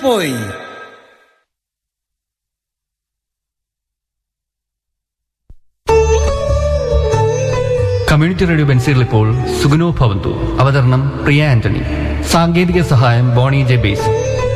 പോയി. Community radio ബെൻസിൽ ഇപ്പോൾ സുഗുനോ ഭവന്തു. അവതരണം പ്രിയ ആന്റണി. സാങ്കേതിക സഹായം ബോണി ജെ ബേസ്.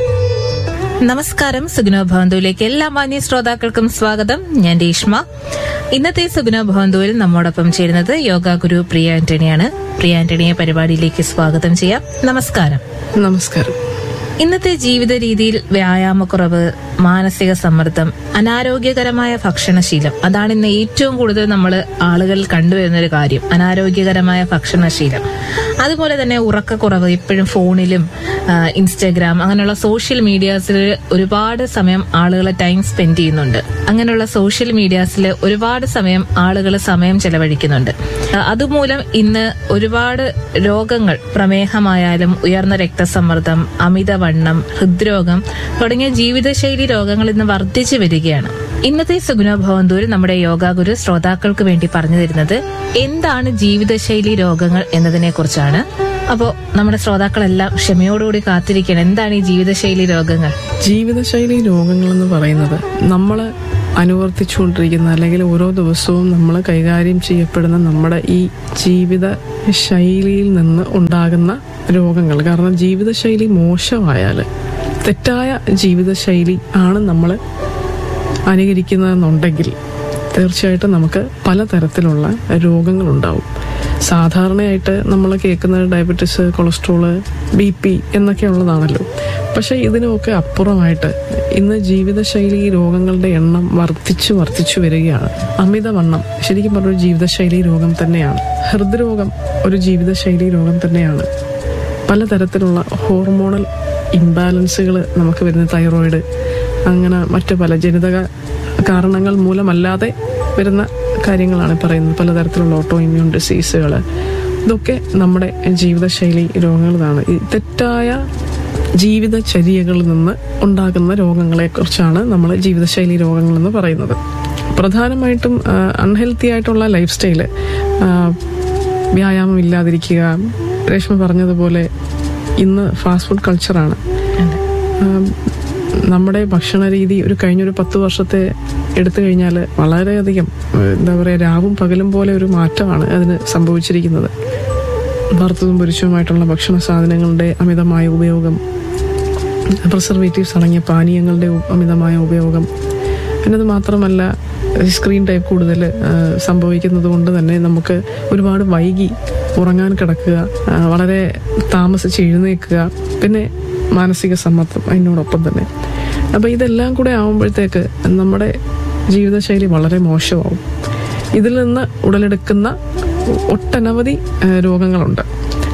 നമസ്കാരം. സുഗുനോ ഭവന്തുവിലേക്ക് എല്ലാ മാന്യ ശ്രോതാക്കൾക്കും സ്വാഗതം. ഞാൻ രേഷ്മ. ഇന്നത്തെ സുഗുനോ ഭവന്തുവിൽ നമ്മോടൊപ്പം ചേരുന്നത് യോഗ ഗുരു പ്രിയ ആന്റണിയാണ്. പ്രിയ ആന്റണിയെ പരിപാടിയിലേക്ക് സ്വാഗതം ചെയ്യാം. നമസ്കാരം. നമസ്കാരം. ഇന്നത്തെ ജീവിത രീതിയിൽ വ്യായാമക്കുറവ്, മാനസിക സമ്മർദ്ദം, അനാരോഗ്യകരമായ ഭക്ഷണശീലം, അതാണ് ഇന്ന് ഏറ്റവും കൂടുതൽ നമ്മൾ ആളുകളിൽ കണ്ടുവരുന്ന ഒരു കാര്യം. അനാരോഗ്യകരമായ ഭക്ഷണശീലം, അതുപോലെ തന്നെ ഉറക്കക്കുറവ്. ഇപ്പോഴും ഫോണിലും ഇൻസ്റ്റഗ്രാം അങ്ങനെയുള്ള സോഷ്യൽ മീഡിയാസിൽ ഒരുപാട് സമയം ആളുകൾ ടൈം സ്പെൻഡ് ചെയ്യുന്നുണ്ട്. അങ്ങനെയുള്ള സോഷ്യൽ മീഡിയാസിൽ ഒരുപാട് സമയം ചെലവഴിക്കുന്നുണ്ട്. അതുമൂലം ഇന്ന് ഒരുപാട് രോഗങ്ങൾ, പ്രമേഹമായാലും ഉയർന്ന രക്തസമ്മർദ്ദം, അമിതവണ്ണം, ഹൃദ്രോഗം തുടങ്ങിയ ജീവിതശൈലി രോഗങ്ങൾ ഇന്ന് വർദ്ധിച്ചു വരികയാണ്. ഇന്നത്തെ സുഗുനോ ഭവന്തുവിൽ നമ്മുടെ യോഗ ഗുരു ശ്രോതാക്കൾക്ക് വേണ്ടി പറഞ്ഞു തരുന്നത് എന്താണ് ജീവിതശൈലി രോഗങ്ങൾ എന്നതിനെ കുറിച്ചാണ്. അപ്പോ നമ്മുടെ ശ്രോതാക്കളെല്ലാം ക്ഷമയോടുകൂടി കാത്തിരിക്കണം. എന്താണ് ഈ ജീവിതശൈലി രോഗങ്ങൾ? ജീവിതശൈലി രോഗങ്ങൾ എന്ന് പറയുന്നത് നമ്മൾ അനുവർത്തിച്ചുകൊണ്ടിരിക്കുന്ന, അല്ലെങ്കിൽ ഓരോ ദിവസവും നമ്മൾ കൈകാര്യം ചെയ്യപ്പെടുന്ന നമ്മുടെ ഈ ജീവിത ശൈലിയിൽ നിന്ന് ഉണ്ടാകുന്ന രോഗങ്ങൾ. കാരണം ജീവിതശൈലി മോശമായാൽ, തെറ്റായ ജീവിതശൈലി ആണ് നമ്മൾ അനുകരിക്കുന്നതെന്നുണ്ടെങ്കിൽ തീർച്ചയായിട്ടും നമുക്ക് പലതരത്തിലുള്ള രോഗങ്ങളുണ്ടാവും. സാധാരണയായിട്ട് നമ്മൾ കേൾക്കുന്നത് ഡയബറ്റീസ്, കൊളസ്ട്രോള്, BP എന്നൊക്കെ ഉള്ളതാണല്ലോ. പക്ഷെ ഇതിനൊക്കെ അപ്പുറമായിട്ട് ഇന്ന് ജീവിതശൈലി രോഗങ്ങളുടെ എണ്ണം വർദ്ധിച്ചു വരികയാണ്. അമിതവണ്ണം ശരിക്കും പറഞ്ഞൊരു ജീവിതശൈലി രോഗം തന്നെയാണ്. ഹൃദ്രോഗം ഒരു ജീവിതശൈലി രോഗം തന്നെയാണ്. പലതരത്തിലുള്ള ഹോർമോണൽ ഇംബാലൻസുകൾ നമുക്ക് വരുന്ന തൈറോയിഡ്, അങ്ങനെ മറ്റു പല ജനിതക കാരണങ്ങൾ മൂലമല്ലാതെ വരുന്ന കാര്യങ്ങളാണ് പറയുന്നത്. പലതരത്തിലുള്ള ഓട്ടോ ഇമ്മ്യൂൺ ഡിസീസുകൾ, ഇതൊക്കെ നമ്മുടെ ജീവിതശൈലി രോഗങ്ങളാണ്. ഈ തെറ്റായ ജീവിതചര്യകളിൽ നിന്ന് ഉണ്ടാകുന്ന രോഗങ്ങളെ കുറിച്ചാണ് നമ്മൾ ജീവിതശൈലി രോഗങ്ങളെന്ന് പറയുന്നത്. പ്രധാനമായിട്ടും അൺഹെൽത്തി ആയിട്ടുള്ള ലൈഫ് സ്റ്റൈല്, വ്യായാമം ഇല്ലാതിരിക്കുക. രേഷ്മ പറഞ്ഞതുപോലെ ഇന്ന് ഫാസ്റ്റ് ഫുഡ് കൾച്ചറാണ്. നമ്മുടെ ഭക്ഷണ രീതി കഴിഞ്ഞൊരു 10 വർഷത്തെ എടുത്തു കഴിഞ്ഞാൽ വളരെയധികം രാവും പകലും പോലെ ഒരു മാറ്റമാണ് അതിന് സംഭവിച്ചിരിക്കുന്നത്. വറുത്തതും പൊരിച്ചതുമായിട്ടുള്ള ഭക്ഷണ സാധനങ്ങളുടെ അമിതമായ ഉപയോഗം, പ്രിസർവേറ്റീവ്സ് അടങ്ങിയ പാനീയങ്ങളുടെ അമിതമായ ഉപയോഗം, എന്നത് മാത്രമല്ല സ്ക്രീൻ ടൈം കൂടുതൽ സംഭവിക്കുന്നത് കൊണ്ട് തന്നെ നമുക്ക് ഒരുപാട് വൈകി ഉറങ്ങാൻ കിടക്കുക, വളരെ താമസിച്ച് എഴുന്നേൽക്കുക, പിന്നെ മാനസിക സമ്മർദ്ദം അതിനോടൊപ്പം തന്നെ. അപ്പോൾ ഇതെല്ലാം കൂടെ ആവുമ്പോഴത്തേക്ക് നമ്മുടെ ജീവിതശൈലി വളരെ മോശമാവും. ഇതിൽ നിന്ന് ഉടലെടുക്കുന്ന ഒട്ടനവധി രോഗങ്ങളുണ്ട്.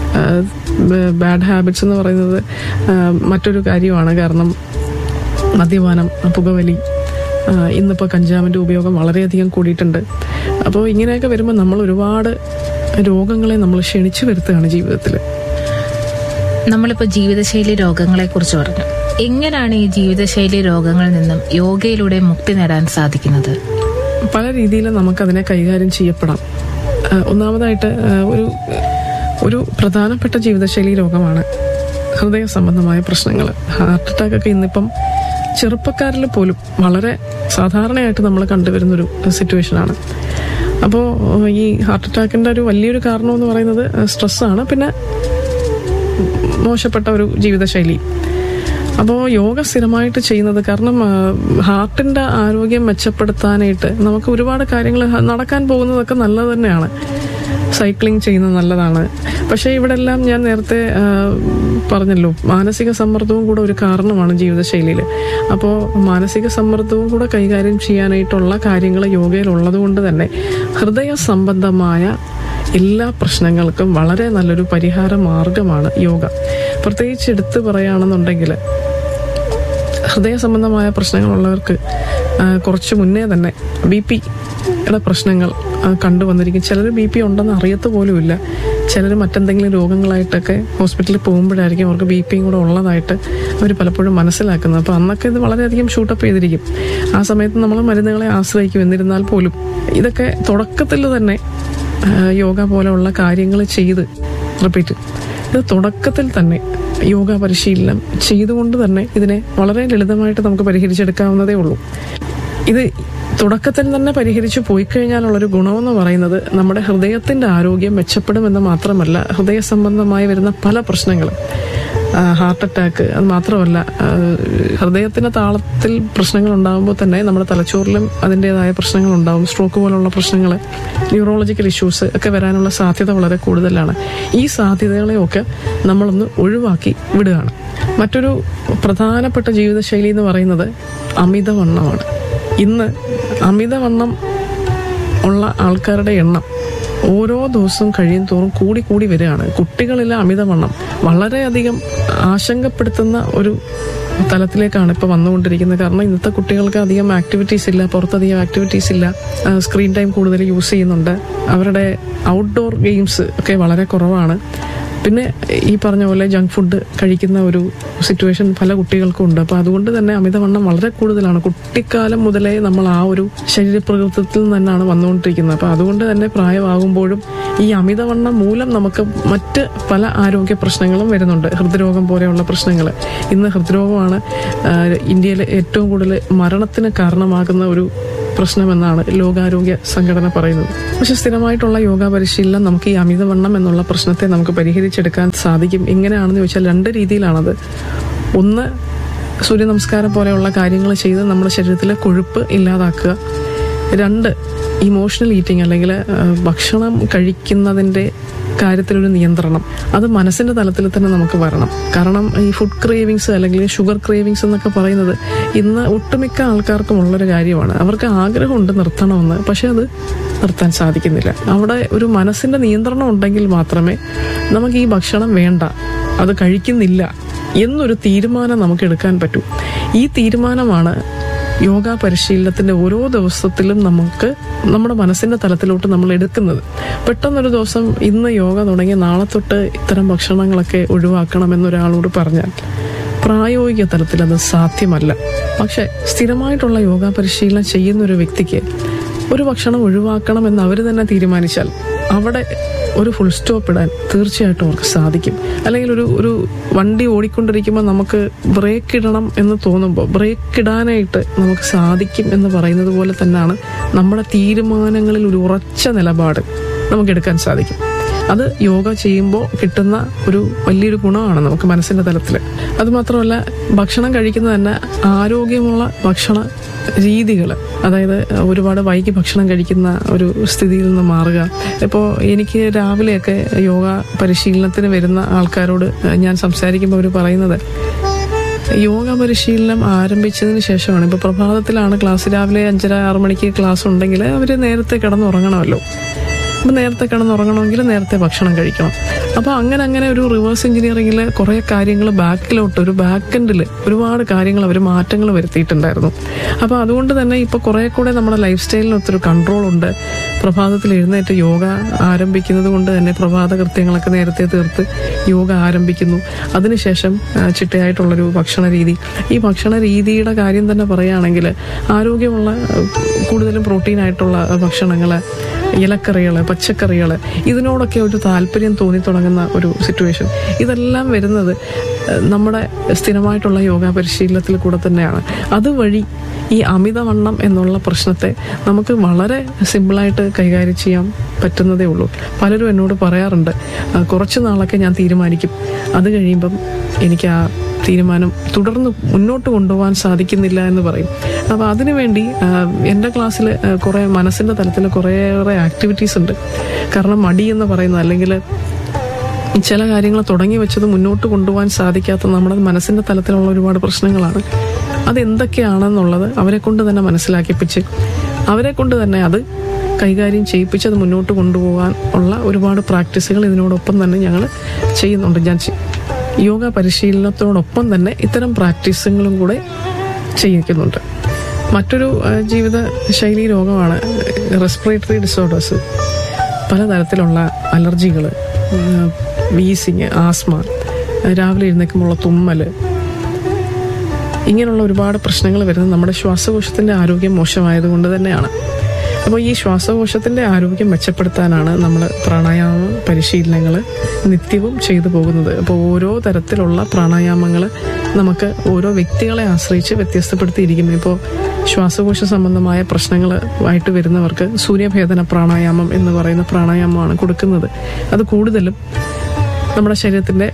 ബാഡ് ഹാബിറ്റ്സ് എന്ന് പറയുന്നത് മറ്റൊരു കാര്യമാണ്. കാരണം മദ്യപാനം, പുകവലി, ഇന്നിപ്പോൾ കഞ്ചാവിൻ്റെ ഉപയോഗം വളരെയധികം കൂടിയിട്ടുണ്ട്. അപ്പോൾ ഇങ്ങനെയൊക്കെ വരുമ്പോൾ നമ്മൾ ഒരുപാട് രോഗങ്ങളെ നമ്മൾ ക്ഷണിച്ചു വരുത്തുകയാണ് ജീവിതത്തിൽ. നമ്മളിപ്പോൾ ജീവിതശൈലി രോഗങ്ങളെ കുറിച്ച് പറഞ്ഞു. എങ്ങനെയാണ് ഈ ജീവിതശൈലി രോഗങ്ങളിൽ നിന്നും യോഗയിലൂടെ മുക്തി നേടാൻ സാധിക്കുന്നത്? പല രീതിയിലും നമുക്കതിനെ കൈകാര്യം ചെയ്യപ്പെടാം. ഒന്നാമതായിട്ട് ഒരു പ്രധാനപ്പെട്ട ജീവിതശൈലി രോഗമാണ് ഹൃദയ സംബന്ധമായ പ്രശ്നങ്ങൾ. ഹാർട്ട് അറ്റാക്കൊക്കെ ഇന്നിപ്പം ചെറുപ്പക്കാരിൽ പോലും വളരെ സാധാരണയായിട്ട് നമ്മൾ കണ്ടുവരുന്നൊരു സിറ്റുവേഷനാണ്. അപ്പോൾ ഈ ഹാർട്ട് അറ്റാക്കിൻ്റെ ഒരു വലിയൊരു കാരണം എന്ന് പറയുന്നത് സ്ട്രെസ്സാണ്, പിന്നെ മോശപ്പെട്ട ഒരു ജീവിതശൈലി. അപ്പോൾ യോഗ സ്ഥിരമായിട്ട് ചെയ്യുന്നത്, കാരണം ഹാർട്ടിൻ്റെ ആരോഗ്യം മെച്ചപ്പെടുത്താനായിട്ട് നമുക്ക് ഒരുപാട് കാര്യങ്ങൾ, നടക്കാൻ പോകുന്നതൊക്കെ നല്ലത് തന്നെയാണ്, സൈക്ലിംഗ് ചെയ്യുന്നത് നല്ലതാണ്. പക്ഷേ ഇവിടെ എല്ലാം ഞാൻ നേരത്തെ പറഞ്ഞല്ലോ, മാനസിക സമ്മർദ്ദവും കൂടെ ഒരു കാരണമാണ് ജീവിതശൈലിയിൽ. അപ്പോൾ മാനസിക സമ്മർദ്ദവും കൂടെ കൈകാര്യം ചെയ്യാനായിട്ടുള്ള കാര്യങ്ങൾ യോഗയിലുള്ളത് കൊണ്ട് തന്നെ ഹൃദയ സംബന്ധമായ എല്ലാ പ്രശ്നങ്ങൾക്കും വളരെ നല്ലൊരു പരിഹാര മാർഗമാണ് യോഗ. പ്രത്യേകിച്ച് എടുത്തു പറയുകയാണെന്നുണ്ടെങ്കിൽ ഹൃദയ സംബന്ധമായ പ്രശ്നങ്ങളുള്ളവർക്ക് കുറച്ച് മുന്നേ തന്നെ BP-യുടെ പ്രശ്നങ്ങൾ കണ്ടുവന്നിരിക്കും. ചിലർ BP ഉണ്ടെന്ന് അറിയത്ത് പോലുമില്ല. ചിലർ മറ്റെന്തെങ്കിലും രോഗങ്ങളായിട്ടൊക്കെ ഹോസ്പിറ്റലിൽ പോകുമ്പോഴായിരിക്കും അവർക്ക് BP കൂടെ ഉള്ളതായിട്ട് അവർ പലപ്പോഴും മനസ്സിലാക്കുന്നത്. അപ്പോൾ അന്നൊക്കെ ഇത് വളരെയധികം ഷൂട്ടപ്പ് ചെയ്തിരിക്കും. ആ സമയത്ത് നമ്മൾ മരുന്നുകളെ ആശ്രയിക്കും. എന്നിരുന്നാൽ പോലും ഇതൊക്കെ തുടക്കത്തിൽ തന്നെ യോഗ പോലെയുള്ള കാര്യങ്ങൾ ചെയ്ത് റിപ്പീറ്റ് ഇത് തുടക്കത്തിൽ തന്നെ യോഗ പരിശീലനം ചെയ്തുകൊണ്ട് തന്നെ ഇതിനെ വളരെ ലളിതമായിട്ട് നമുക്ക് പരിഹരിച്ചെടുക്കാവുന്നതേ ഉള്ളൂ. ഇത് തുടക്കത്തിൽ തന്നെ പരിഹരിച്ചു പോയി കഴിഞ്ഞാലുള്ളൊരു ഗുണമെന്ന് പറയുന്നത് നമ്മുടെ ഹൃദയത്തിന്റെ ആരോഗ്യം മെച്ചപ്പെടുമെന്ന് മാത്രമല്ല, ഹൃദയ സംബന്ധമായി വരുന്ന പല പ്രശ്നങ്ങളും, ഹാർട്ട് അറ്റാക്ക്, അത് മാത്രമല്ല ഹൃദയത്തിന്റെ താളത്തിൽ പ്രശ്നങ്ങൾ ഉണ്ടാകുമ്പോൾ തന്നെ നമ്മുടെ തലച്ചോറിലും അതിൻ്റെതായ പ്രശ്നങ്ങൾ ഉണ്ടാകും. സ്ട്രോക്ക് പോലുള്ള പ്രശ്നങ്ങൾ, ന്യൂറോളജിക്കൽ ഇഷ്യൂസ് ഒക്കെ വരാനുള്ള സാധ്യത വളരെ കൂടുതലാണ്. ഈ സാധ്യതകളെയൊക്കെ നമ്മളൊന്ന് ഒഴിവാക്കി വിടുകയാണ്. മറ്റൊരു പ്രധാനപ്പെട്ട ജീവിതശൈലി എന്ന് പറയുന്നത് അമിതവണ്ണമാണ്. ഇന്ന് അമിതവണ്ണം ഉള്ള ആൾക്കാരുടെ എണ്ണം ഓരോ ദിവസവും കഴിയും തോറും കൂടി വരികയാണ്. കുട്ടികളിലെ അമിതവണ്ണം വളരെയധികം ആശങ്കപ്പെടുത്തുന്ന ഒരു തലത്തിലേക്കാണ് ഇപ്പോൾ വന്നുകൊണ്ടിരിക്കുന്നത്. കാരണം ഇന്നത്തെ കുട്ടികൾക്ക് അധികം ആക്ടിവിറ്റീസ് ഇല്ല, പുറത്തധികം ആക്ടിവിറ്റീസ് ഇല്ല, സ്ക്രീൻ ടൈം കൂടുതൽ യൂസ് ചെയ്യുന്നുണ്ട്, അവരുടെ ഔട്ട്ഡോർ ഗെയിംസ് ഒക്കെ വളരെ കുറവാണ്. പിന്നെ ഈ പറഞ്ഞ പോലെ ജങ്ക് ഫുഡ് കഴിക്കുന്ന ഒരു സിറ്റുവേഷൻ പല കുട്ടികൾക്കും ഉണ്ട്. അപ്പോൾ അതുകൊണ്ട് തന്നെ അമിതവണ്ണം വളരെ കൂടുതലാണ്. കുട്ടിക്കാലം മുതലേ നമ്മൾ ആ ഒരു ശരീരപ്രകൃതത്തിൽ തന്നെയാണ് വന്നുകൊണ്ടിരിക്കുന്നത്. അപ്പോൾ അതുകൊണ്ട് തന്നെ പ്രായമാകുമ്പോഴും ഈ അമിതവണ്ണം മൂലം നമുക്ക് മറ്റ് പല ആരോഗ്യ പ്രശ്നങ്ങളും വരുന്നുണ്ട്. ഹൃദ്രോഗം പോലെയുള്ള പ്രശ്നങ്ങൾ. ഇന്ന് ഹൃദ്രോഗമാണ് ഇന്ത്യയിൽ ഏറ്റവും കൂടുതൽ മരണത്തിന് കാരണമാകുന്ന ഒരു പ്രശ്നമെന്നാണ് ലോകാരോഗ്യ സംഘടന പറയുന്നത്. പക്ഷെ സ്ഥിരമായിട്ടുള്ള യോഗ പരിശീലനം നമുക്ക് ഈ അമിതവണ്ണം എന്നുള്ള പ്രശ്നത്തെ നമുക്ക് പരിഹരിച്ചെടുക്കാൻ സാധിക്കും. എങ്ങനെയാണെന്ന് ചോദിച്ചാൽ 2 രീതിയിലാണത്. ഒന്ന്, സൂര്യ നമസ്കാരം പോലെയുള്ള കാര്യങ്ങൾ ചെയ്ത് നമ്മുടെ ശരീരത്തിലെ കൊഴുപ്പ് ഇല്ലാതാക്കുക. 2, ഇമോഷണൽ ഈറ്റിംഗ് അല്ലെങ്കിൽ ഭക്ഷണം കഴിക്കുന്നതിൻ്റെ കാര്യത്തിലൊരു നിയന്ത്രണം. അത് മനസ്സിന്റെ തലത്തിൽ തന്നെ നമുക്ക് വരണം. കാരണം ഈ ഫുഡ് ക്രേവിങ്സ് അല്ലെങ്കിൽ ഷുഗർ ക്രേവിങ്സ് എന്നൊക്കെ പറയുന്നത് ഇന്ന് ഒട്ടുമിക്ക ആൾക്കാർക്കും ഉള്ളൊരു കാര്യമാണ്. അവർക്ക് ആഗ്രഹമുണ്ട് നിർത്തണമെന്ന്, പക്ഷെ അത് നിർത്താൻ സാധിക്കുന്നില്ല. അവിടെ ഒരു മനസ്സിന്റെ നിയന്ത്രണം ഉണ്ടെങ്കിൽ മാത്രമേ നമുക്ക് ഈ ഭക്ഷണം വേണ്ട, അത് കഴിക്കുന്നില്ല എന്നൊരു തീരുമാനം നമുക്ക് എടുക്കാൻ പറ്റൂ. ഈ തീരുമാനമാണ് യോഗ പരിശീലനത്തിന്റെ ഓരോ ദിവസത്തിലും നമുക്ക് നമ്മുടെ മനസ്സിന്റെ തലത്തിലോട്ട് നമ്മൾ എടുക്കുന്നത്. പെട്ടെന്നൊരു ദിവസം ഇന്ന് യോഗ തുടങ്ങി നാളെ തൊട്ട് ഇത്തരം ഭക്ഷണങ്ങളൊക്കെ ഒഴിവാക്കണം എന്നൊരാളോട് പറഞ്ഞാൽ പ്രായോഗിക തലത്തിൽ അത് സാധ്യമല്ല. പക്ഷെ സ്ഥിരമായിട്ടുള്ള യോഗ പരിശീലനം ചെയ്യുന്ന ഒരു വ്യക്തിക്ക് ഒരു ഭക്ഷണം ഒഴിവാക്കണം എന്ന് അവർ തന്നെ തീരുമാനിച്ചാൽ അവിടെ ഒരു ഫുൾ സ്റ്റോപ്പ് ഇടാൻ തീർച്ചയായിട്ടും അവർക്ക് സാധിക്കും. അല്ലെങ്കിൽ ഒരു വണ്ടി ഓടിക്കൊണ്ടിരിക്കുമ്പോൾ നമുക്ക് ബ്രേക്ക് ഇടണം എന്ന് തോന്നുമ്പോൾ ബ്രേക്ക് ഇടാനായിട്ട് നമുക്ക് സാധിക്കും എന്ന് പറയുന്നത് പോലെ തന്നെയാണ് നമ്മുടെ തീരുമാനങ്ങളിൽ ഒരു ഉറച്ച നിലപാട് നമുക്ക് എടുക്കാൻ സാധിക്കും. അത് യോഗ ചെയ്യുമ്പോൾ കിട്ടുന്ന ഒരു വലിയൊരു ഗുണമാണ് നമുക്ക് മനസ്സിന്റെ തലത്തിൽ. അതുമാത്രമല്ല, ഭക്ഷണം കഴിക്കുന്നത് തന്നെ ആരോഗ്യമുള്ള ഭക്ഷണ രീതികൾ, അതായത് ഒരുപാട് വൈകി ഭക്ഷണം കഴിക്കുന്ന ഒരു സ്ഥിതിയിൽ നിന്ന് മാറുക. ഇപ്പോൾ എനിക്ക് രാവിലെയൊക്കെ യോഗ പരിശീലനത്തിന് വരുന്ന ആൾക്കാരോട് ഞാൻ സംസാരിക്കുമ്പോൾ അവർ പറയുന്നത് യോഗ പരിശീലനം ആരംഭിച്ചതിന് ശേഷമാണ്. ഇപ്പോൾ പ്രഭാതത്തിലാണ് ക്ലാസ്, രാവിലെ 5:30-6 മണിക്ക് ക്ലാസ് ഉണ്ടെങ്കിൽ അവർ നേരത്തെ കിടന്നുറങ്ങണമല്ലോ. അപ്പം നേരത്തെ കിടന്നുറങ്ങണമെങ്കിൽ നേരത്തെ ഭക്ഷണം കഴിക്കണം. അപ്പോൾ അങ്ങനെ ഒരു റിവേഴ്സ് എഞ്ചിനീയറിംഗിൽ കുറേ കാര്യങ്ങൾ ബാക്കിലോട്ട്, ഒരു ബാക്ക് എൻഡിൽ ഒരുപാട് കാര്യങ്ങൾ അവർ മാറ്റങ്ങൾ വരുത്തിയിട്ടുണ്ടായിരുന്നു. അപ്പോൾ അതുകൊണ്ട് തന്നെ ഇപ്പോൾ കുറേ കൂടെ നമ്മുടെ ലൈഫ് സ്റ്റൈലിനൊത്തൊരു കൺട്രോളുണ്ട്. പ്രഭാതത്തിൽ എഴുന്നേറ്റ് യോഗ ആരംഭിക്കുന്നത് കൊണ്ട് തന്നെ പ്രഭാത കൃത്യങ്ങളൊക്കെ നേരത്തെ തീർത്ത് യോഗ ആരംഭിക്കുന്നു. അതിനുശേഷം ചിട്ടയായിട്ടുള്ളൊരു ഭക്ഷണ രീതി. ഈ ഭക്ഷണ രീതിയുടെ കാര്യം തന്നെ പറയുകയാണെങ്കിൽ ആരോഗ്യമുള്ള കൂടുതലും പ്രോട്ടീനായിട്ടുള്ള ഭക്ഷണങ്ങൾ, ഇലക്കറികൾ, പച്ചക്കറികൾ, ഇതിനോടൊക്കെ ഒരു താല്പര്യം തോന്നി തുടങ്ങുന്ന ഒരു സിറ്റുവേഷൻ. ഇതെല്ലാം വരുന്നത് നമ്മുടെ സ്ഥിരമായിട്ടുള്ള യോഗ പരിശീലനത്തിൽ കൂടെ തന്നെയാണ്. അതുവഴി ഈ അമിതവണ്ണം എന്നുള്ള പ്രശ്നത്തെ നമുക്ക് വളരെ സിമ്പിളായിട്ട് കൈകാര്യം ചെയ്യാൻ പറ്റുന്നതേ ഉള്ളൂ. പലരും എന്നോട് പറയാറുണ്ട്, കുറച്ച് നാളൊക്കെ ഞാൻ തീരുമാനിക്കും, അത് കഴിയുമ്പം എനിക്ക് ആ തീരുമാനം തുടർന്ന് മുന്നോട്ട് കൊണ്ടുപോകാൻ സാധിക്കുന്നില്ല എന്ന് പറയും. അപ്പോൾ അതിനുവേണ്ടി എൻ്റെ ക്ലാസ്സിൽ കുറേ മനസ്സിൻ്റെ തലത്തിൽ കുറേയേറെ ആക്ടിവിറ്റീസ് ഉണ്ട്. കാരണം മടി എന്ന് പറയുന്നത്, അല്ലെങ്കിൽ ചില കാര്യങ്ങൾ തുടങ്ങി വെച്ചത് മുന്നോട്ട് കൊണ്ടുപോകാൻ സാധിക്കാത്ത നമ്മുടെ മനസ്സിൻ്റെ തലത്തിലുള്ള ഒരുപാട് പ്രശ്നങ്ങളാണ്. അതെന്തൊക്കെയാണെന്നുള്ളത് അവരെ കൊണ്ട് തന്നെ മനസ്സിലാക്കിപ്പിച്ച് അവരെ കൊണ്ട് തന്നെ അത് കൈകാര്യം ചെയ്യിപ്പിച്ച് അത് മുന്നോട്ട് കൊണ്ടുപോകാൻ ഉള്ള ഒരുപാട് പ്രാക്ടീസുകൾ ഇതിനോടൊപ്പം തന്നെ ഞങ്ങൾ ചെയ്യുന്നുണ്ട്. ഞാൻ യോഗ പരിശീലനത്തോടൊപ്പം തന്നെ ഇത്തരം പ്രാക്ടീസുകളും കൂടെ ചെയ്യിക്കുന്നുണ്ട്. മറ്റൊരു ജീവിത ശൈലി രോഗമാണ് റെസ്പിറേറ്ററി ഡിസോർഡേഴ്സ്. പലതരത്തിലുള്ള അലർജികൾ, വീസിങ്, ആസ്മ, രാവിലെ എഴുന്നേൽക്കുമ്പോൾ തുമ്മൽ, ഇങ്ങനെയുള്ള ഒരുപാട് പ്രശ്നങ്ങൾ വരുന്നത് നമ്മുടെ ശ്വാസകോശത്തിൻ്റെ ആരോഗ്യം മോശമായതുകൊണ്ട് തന്നെയാണ്. അപ്പോൾ ഈ ശ്വാസകോശത്തിന്റെ ആരോഗ്യം മെച്ചപ്പെടുത്താനാണ് നമ്മൾ പ്രാണായാമ പരിശീലനങ്ങൾ നിത്യവും ചെയ്തു പോകുന്നത്. അപ്പോൾ ഓരോ തരത്തിലുള്ള പ്രാണായാമങ്ങൾ നമുക്ക് ഓരോ വ്യക്തികളെ ആശ്രയിച്ച് വ്യത്യസ്തപ്പെടുത്തിയിരിക്കുന്നു. ഇപ്പോൾ ശ്വാസകോശ സംബന്ധമായ പ്രശ്നങ്ങളായിട്ട് വരുന്നവർക്ക് സൂര്യഭേദന പ്രാണായാമം എന്ന് പറയുന്ന പ്രാണായാമമാണ് കൊടുക്കുന്നത്. അത് കൂടുതലും നമ്മുടെ ശരീരത്തിന്റെ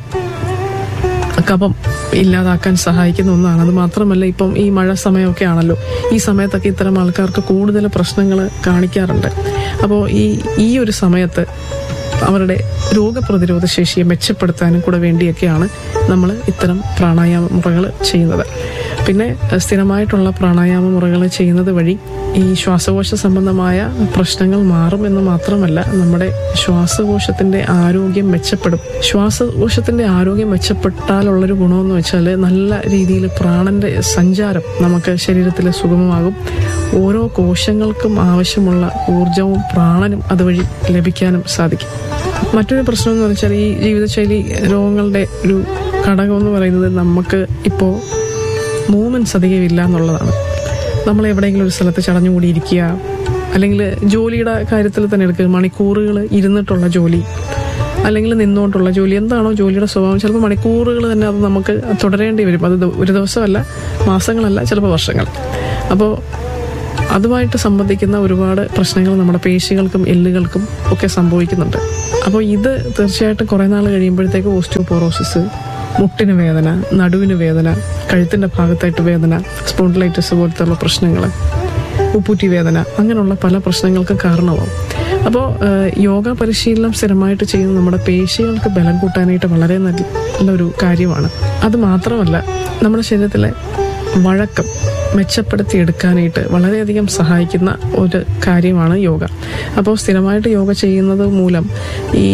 കഫം ഇല്ലാതാക്കാൻ സഹായിക്കുന്ന ഒന്നാണ്. അത് മാത്രമല്ല, ഇപ്പം ഈ മഴ സമയമൊക്കെ ആണല്ലോ, ഈ സമയത്തൊക്കെ ഇത്തരം ആൾക്കാർക്ക് കൂടുതൽ പ്രശ്നങ്ങൾ കാണിക്കാറുണ്ട്. അപ്പോൾ ഈ ഒരു സമയത്ത് അവരുടെ രോഗപ്രതിരോധ ശേഷിയെ മെച്ചപ്പെടുത്താനും കൂടെ വേണ്ടിയൊക്കെയാണ് നമ്മൾ ഇത്തരം പ്രാണായാമ മുറകൾ ചെയ്യുന്നത്. പിന്നെ സ്ഥിരമായിട്ടുള്ള പ്രാണായാമ മുറകൾ ചെയ്യുന്നത് വഴി ഈ ശ്വാസകോശ സംബന്ധമായ പ്രശ്നങ്ങൾ മാറും എന്ന് മാത്രമല്ല, നമ്മുടെ ശ്വാസകോശത്തിന്റെ ആരോഗ്യം മെച്ചപ്പെടും. ശ്വാസകോശത്തിന്റെ ആരോഗ്യം മെച്ചപ്പെട്ടാലുള്ളൊരു ഗുണമെന്ന് വെച്ചാൽ നല്ല രീതിയിൽ പ്രാണന്റെ സഞ്ചാരം നമുക്ക് ശരീരത്തിൽ സുഗമമാകും. ഓരോ കോശങ്ങൾക്കും ആവശ്യമുള്ള ഊർജവും പ്രാണനും അതുവഴി ലഭിക്കാനും സാധിക്കും. മറ്റൊരു പ്രശ്നം എന്ന് വെച്ചാൽ, ഈ ജീവിതശൈലി രോഗങ്ങളുടെ ഒരു ഘടകം എന്ന് പറയുന്നത് നമുക്ക് ഇപ്പോൾ മൂവ്മെന്റ്സ് അധികം ഇല്ല എന്നുള്ളതാണ്. നമ്മൾ എവിടെയെങ്കിലും ഒരു സ്ഥലത്ത് ചടഞ്ഞുകൂടി ഇരിക്കുക, അല്ലെങ്കിൽ ജോലിയുടെ കാര്യത്തിൽ തന്നെ എടുക്കുക, മണിക്കൂറുകൾ ഇരുന്നിട്ടുള്ള ജോലി അല്ലെങ്കിൽ നിന്നുകൊണ്ടുള്ള ജോലി, എന്താണോ ജോലിയുടെ സ്വഭാവം, ചിലപ്പോൾ മണിക്കൂറുകൾ തന്നെ അത് നമുക്ക് തുടരേണ്ടി വരും. അത് ഒരു ദിവസമല്ല, മാസങ്ങളല്ല, ചിലപ്പോൾ വർഷങ്ങൾ. അപ്പോൾ അതുമായിട്ട് സംബന്ധിക്കുന്ന ഒരുപാട് പ്രശ്നങ്ങൾ നമ്മുടെ പേശികൾക്കും എല്ലുകൾക്കും ഒക്കെ സംഭവിക്കുന്നുണ്ട്. അപ്പോൾ ഇത് തീർച്ചയായിട്ടും കുറേ നാൾ കഴിയുമ്പോഴത്തേക്ക് ഓസ്റ്റിയോപോറോസിസ്, മുട്ടിന് വേദന, നടുവിന് വേദന, കഴുത്തിന്റെ ഭാഗത്തായിട്ട് വേദന, സ്പോണ്ടിലൈറ്റിസ് പോലത്തുള്ള പ്രശ്നങ്ങൾ, ഉപ്പൂറ്റി വേദന, അങ്ങനെയുള്ള പല പ്രശ്നങ്ങൾക്കും കാരണമാവും. അപ്പോൾ യോഗ പരിശീലനം സ്ഥിരമായിട്ട് ചെയ്യുന്നത് നമ്മുടെ പേശികൾക്ക് ബലം കൂട്ടാനായിട്ട് വളരെ നല്ലൊരു കാര്യമാണ്. അത് മാത്രമല്ല, നമ്മുടെ ശരീരത്തിലെ വഴക്കം മെച്ചപ്പെടുത്തിയെടുക്കാനായിട്ട് വളരെയധികം സഹായിക്കുന്ന ഒരു കാര്യമാണ് യോഗ. അപ്പോൾ സ്ഥിരമായിട്ട് യോഗ ചെയ്യുന്നത് മൂലം ഈ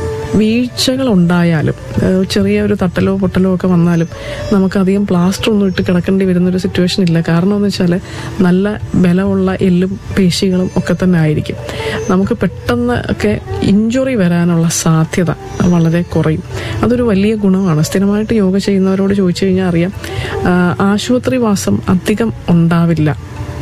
വീഴ്ചകൾ ഉണ്ടായാലും, ചെറിയ ഒരു തട്ടലോ പൊട്ടലോ ഒക്കെ വന്നാലും നമുക്കധികം പ്ലാസ്റ്റർ ഒന്നും ഇട്ട് കിടക്കേണ്ടി വരുന്നൊരു സിറ്റുവേഷൻ ഇല്ല. കാരണം എന്ന് വെച്ചാൽ നല്ല ബലമുള്ള എല്ലും പേശികളും ഒക്കെ തന്നെ ആയിരിക്കും. നമുക്ക് പെട്ടെന്ന് ഒക്കെ ഇഞ്ചുറി വരാനുള്ള സാധ്യത വളരെ കുറയും. അതൊരു വലിയ ഗുണമാണ്. സ്ഥിരമായിട്ട് യോഗ ചെയ്യുന്നവരോട് ചോദിച്ചു കഴിഞ്ഞാൽ അറിയാം, ആശുപത്രിവാസം അധികം ഉണ്ടാവില്ല.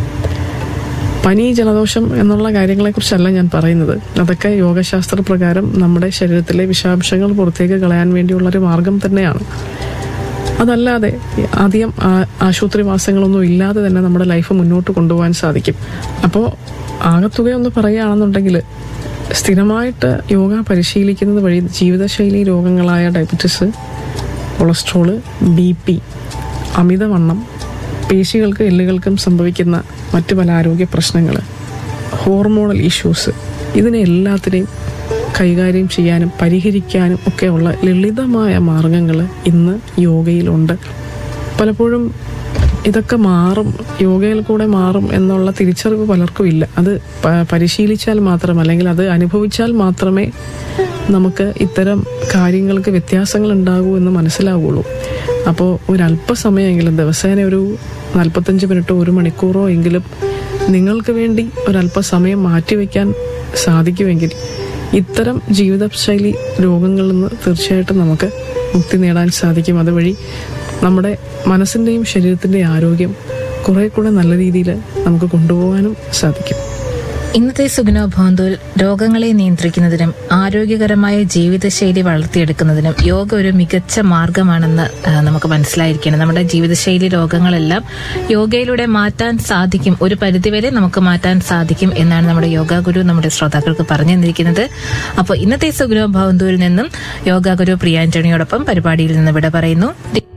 പനി, ജലദോഷം എന്നുള്ള കാര്യങ്ങളെക്കുറിച്ചല്ല ഞാൻ പറയുന്നത്. അതൊക്കെ യോഗശാസ്ത്ര പ്രകാരം നമ്മുടെ ശരീരത്തിലെ വിഷാംശങ്ങൾ പുറത്തേക്ക് കളയാൻ വേണ്ടിയുള്ളൊരു മാർഗം തന്നെയാണ്. അതല്ലാതെ അധികം ആശുപത്രിവാസങ്ങളൊന്നും ഇല്ലാതെ തന്നെ നമ്മുടെ ലൈഫ് മുന്നോട്ട് കൊണ്ടുപോകാൻ സാധിക്കും. അപ്പോൾ ആകത്തുകയൊന്ന് പറയുകയാണെന്നുണ്ടെങ്കിൽ, സ്ഥിരമായിട്ട് യോഗ പരിശീലിക്കുന്നത് വഴി ജീവിതശൈലി രോഗങ്ങളായ ഡയബറ്റിസ്, കൊളസ്ട്രോള്, BP, അമിതവണ്ണം, പേശികൾക്കും എല്ലുകൾക്കും സംഭവിക്കുന്ന മറ്റു പല ആരോഗ്യ പ്രശ്നങ്ങൾ, ഹോർമോണൽ ഇഷ്യൂസ്, ഇതിനെ എല്ലാത്തിനെയും കൈകാര്യം ചെയ്യാനും പരിഹരിക്കാനും ഒക്കെയുള്ള ലളിതമായ മാർഗങ്ങൾ ഇന്ന് യോഗയിലുണ്ട്. പലപ്പോഴും ഇതൊക്കെ മാറും, യോഗയിൽ കൂടെ മാറും എന്നുള്ള തിരിച്ചറിവ് പലർക്കും ഇല്ല. അത് പരിശീലിച്ചാൽ മാത്രം, അല്ലെങ്കിൽ അത് അനുഭവിച്ചാൽ മാത്രമേ നമുക്ക് ഇത്തരം കാര്യങ്ങൾക്ക് വ്യത്യാസങ്ങൾ ഉണ്ടാകൂ എന്ന് മനസ്സിലാവുള്ളൂ. അപ്പോൾ ഒരല്പസമയമെങ്കിലും, ദിവസേന ഒരു 45 മിനിറ്റോ 1 മണിക്കൂറോ എങ്കിലും നിങ്ങൾക്ക് വേണ്ടി ഒരല്പസമയം മാറ്റിവെക്കാൻ സാധിക്കുമെങ്കിൽ ഇത്തരം ജീവിതശൈലി രോഗങ്ങളിൽ നിന്ന് തീർച്ചയായിട്ടും നമുക്ക് മുക്തി നേടാൻ സാധിക്കും. അതുവഴി നമ്മുടെ മനസ്സിൻ്റെയും ശരീരത്തിൻ്റെയും ആരോഗ്യം കുറെ കൂടെ നല്ല രീതിയിൽ നമുക്ക് കൊണ്ടുപോകാനും സാധിക്കും. ഇന്നത്തെ സുഗുണ ഭവന്തുവിൽ രോഗങ്ങളെ നിയന്ത്രിക്കുന്നതിനും ആരോഗ്യകരമായ ജീവിതശൈലി വളർത്തിയെടുക്കുന്നതിനും യോഗ ഒരു മികച്ച മാർഗമാണെന്ന് നമുക്ക് മനസ്സിലായിരിക്കണം. നമ്മുടെ ജീവിതശൈലി രോഗങ്ങളെല്ലാം യോഗയിലൂടെ മാറ്റാൻ സാധിക്കും, ഒരു പരിധിവരെ നമുക്ക് മാറ്റാൻ സാധിക്കും എന്നാണ് നമ്മുടെ യോഗ ഗുരു നമ്മുടെ ശ്രോതാക്കൾക്ക് പറഞ്ഞു തന്നിരിക്കുന്നത്. അപ്പോൾ ഇന്നത്തെ സുഗുണ ഭവന്തുവിൽ നിന്നും യോഗ ഗുരു പ്രിയ ആന്റണിയോടൊപ്പം പരിപാടിയിൽ നിന്ന് വിട പറയുന്നു.